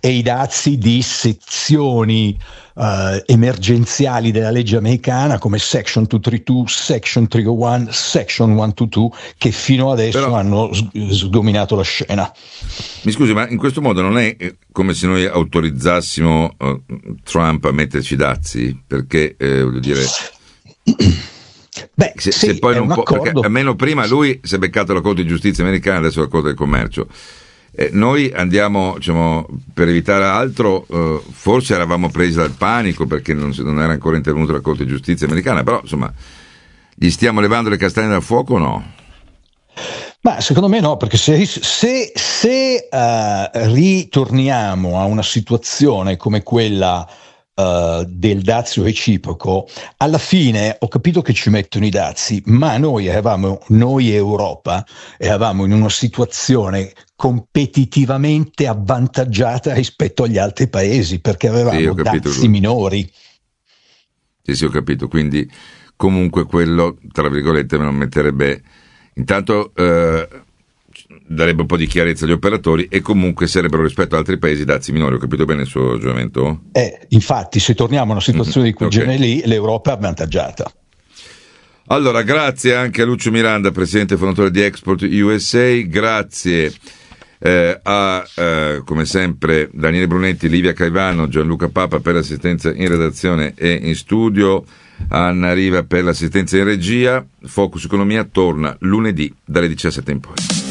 e i dazi di sezioni emergenziali della legge americana come Section 232, Section 301, Section 122, che fino adesso hanno dominato la scena. Mi scusi, ma in questo modo non è come se noi autorizzassimo Trump a metterci dazi? Perché voglio dire, beh, se poi non può, perché almeno prima lui si è beccato la Corte di Giustizia americana, adesso la Corte del Commercio. Noi andiamo, diciamo, per evitare altro, forse eravamo presi dal panico perché non era ancora intervenuta la Corte di Giustizia americana, però insomma gli stiamo levando le castagne dal fuoco o no? Ma secondo me no, perché se ritorniamo a una situazione come quella del dazio reciproco, alla fine ho capito che ci mettono i dazi, ma noi Europa eravamo in una situazione competitivamente avvantaggiata rispetto agli altri paesi, perché avevamo dazi minori. Sì, ho capito, quindi comunque quello, tra virgolette, me lo metterebbe, intanto darebbe un po' di chiarezza agli operatori e comunque sarebbero rispetto ad altri paesi dazi minori. Ho capito bene il suo ragionamento? Infatti, se torniamo a una situazione di quel genere lì, l'Europa è avvantaggiata. Allora, grazie anche a Lucio Miranda, presidente e fondatore di Export USA, grazie come sempre Daniele Brunetti, Livia Caivano, Gianluca Papa per l'assistenza in redazione e in studio, Anna Riva per l'assistenza in regia. Focus Economia torna lunedì dalle 17 in poi.